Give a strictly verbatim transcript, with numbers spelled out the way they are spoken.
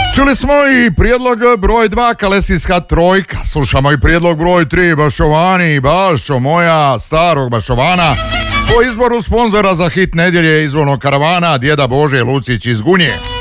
Čuli smo i prijedlog broj dva, Kalesijska trojka. Slušamo i prijedlog broj tri, Bašovani, Bašo moja, starog Bašovana. Po izboru sponzora za hit nedjelje izvornog karavana, djeda Bože Lucić iz Gunje.